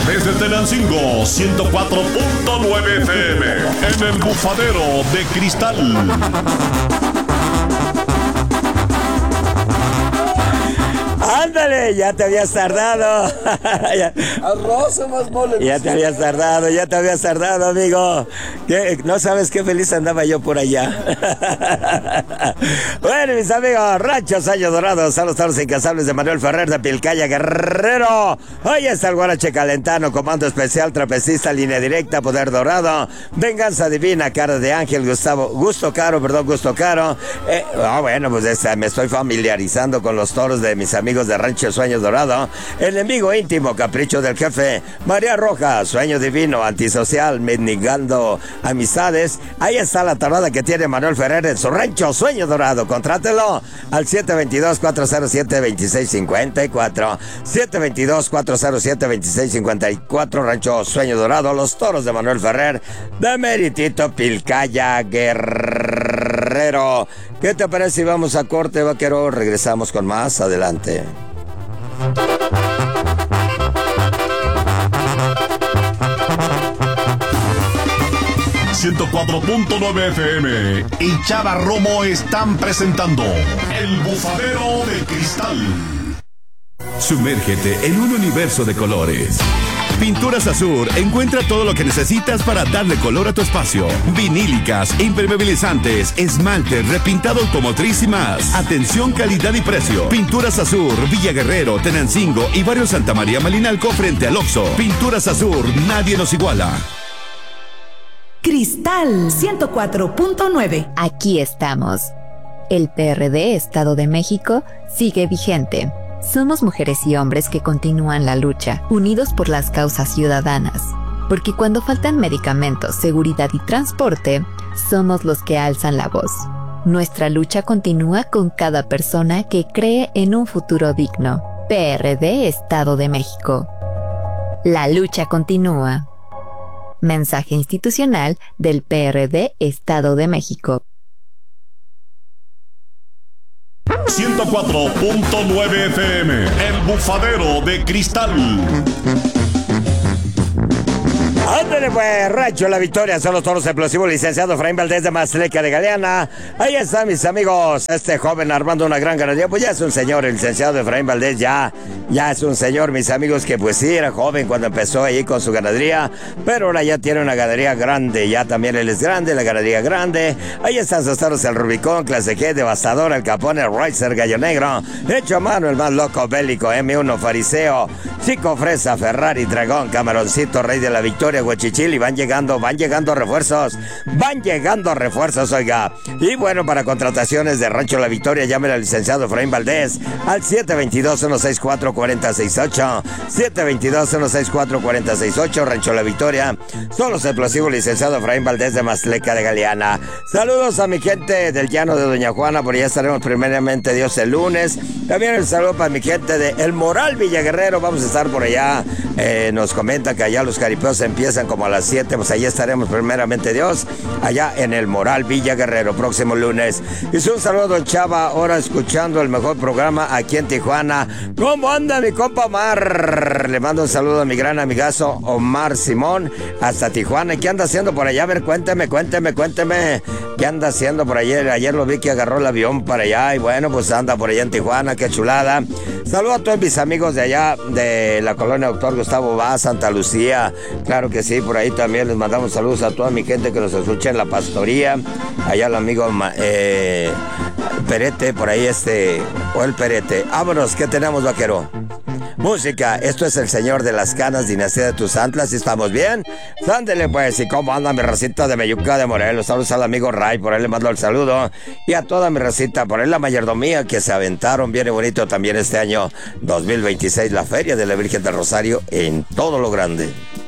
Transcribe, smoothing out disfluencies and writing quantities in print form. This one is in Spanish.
Desde Tenancingo, 104.9 FM. En el bufadero de cristal. ¡Ándale! Ya te habías tardado. Arroz más mole. Ya te habías tardado, amigo. No sabes qué feliz andaba yo por allá. Bueno, mis amigos, Rancho Sueños Dorados, a los toros incansables de Manuel Ferrer de Pilcaya Guerrero. Hoy está el Guarache Calentano, comando especial, trapecista, línea directa, poder dorado, venganza divina, cara de ángel, Gusto Caro. Bueno, pues me estoy familiarizando con los toros de mis amigos de Rancho Sueños Dorado. El enemigo íntimo, capricho del jefe, María Roja, sueño divino, antisocial, mendigando amistades. Ahí está la tarada que tiene Manuel Ferrer en su Rancho Sueño Dorado. Contrátelo al 722-407-2654. 722-407-2654. Rancho Sueño Dorado, los toros de Manuel Ferrer de Meritito Pilcaya Guerrero. ¿Qué te parece si vamos a corte, vaquero? Regresamos con más adelante. 104.9 FM y Chava Romo están presentando El Bufadero de Cristal. Sumérgete en un universo de colores. Pinturas Azur encuentra todo lo que necesitas para darle color a tu espacio. Vinílicas, impermeabilizantes, esmalte, repintado automotriz y más. Atención, calidad y precio. Pinturas Azur, Villa Guerrero, Tenancingo y Barrio Santa María Malinalco frente al Oxxo. Pinturas Azur, nadie nos iguala. Cristal 104.9. Aquí estamos. El PRD Estado de México sigue vigente. Somos mujeres y hombres que continúan la lucha, unidos por las causas ciudadanas. Porque cuando faltan medicamentos, seguridad y transporte, somos los que alzan la voz. Nuestra lucha continúa con cada persona que cree en un futuro digno. PRD Estado de México. La lucha continúa. Mensaje institucional del PRD Estado de México. 104.9 FM, El Bufadero de Cristal. Ándale pues, Rancho La Victoria, son los toros explosivos, licenciado Efraín Valdés de Mazleca de Galeana. Ahí están mis amigos, este joven armando una gran ganadería, pues ya es un señor, el licenciado Efraín Valdés ya es un señor, mis amigos, que pues sí era joven cuando empezó ahí con su ganadería, pero ahora ya tiene una ganadería grande, ya también él es grande, la ganadería grande. Ahí están sus toros, el Rubicón, Clase G, Devastador, el Capón, el Riser, Gallo Negro, hecho a mano, el más loco, Bélico, M1, Fariseo, Chico Fresa, Ferrari, Dragón, Camaroncito, Rey de la Victoria, Huachichil, y van llegando refuerzos, oiga. Y bueno, para contrataciones de Rancho La Victoria, llamen al licenciado Efraín Valdés al 722-164-468, 722-164-468, Rancho La Victoria, son los explosivos, licenciado Efraín Valdés de Mazleca de Galeana. Saludos a mi gente del llano de Doña Juana, por allá estaremos primeramente Dios el lunes. También el saludo para mi gente de El Moral Villa Guerrero, vamos a estar por allá. Nos comenta que allá los caripeos empiezan como a las 7, pues allí estaremos primeramente Dios, allá en El Moral Villa Guerrero, próximo lunes. Y un saludo, don Chava, ahora escuchando el mejor programa aquí en Tijuana. ¿Cómo anda mi compa Omar? Le mando un saludo a mi gran amigazo Omar Simón, hasta Tijuana. ¿Y qué anda haciendo por allá? A ver, cuénteme. ¿Qué anda haciendo por ayer? Ayer lo vi que agarró el avión para allá y bueno, pues anda por allá en Tijuana, qué chulada. Saludo a todos mis amigos de allá, de la colonia Doctor Gustavo Vaz, Santa Lucía. Claro que sí, por ahí también les mandamos saludos a toda mi gente que nos escucha en la pastoría. Allá el amigo Perete, por ahí o el Perete. Vámonos, ¿qué tenemos, vaquero? Música, esto es el Señor de las Canas, Dinastía de Tuzantlas, ¿estamos bien? Sándele pues, y cómo anda mi racita de Meyuca de Morelos. Saludos al amigo Ray, por él le mando el saludo. Y a toda mi racita, por él la mayordomía que se aventaron, viene bonito también este año 2026, la Feria de la Virgen del Rosario en todo lo grande.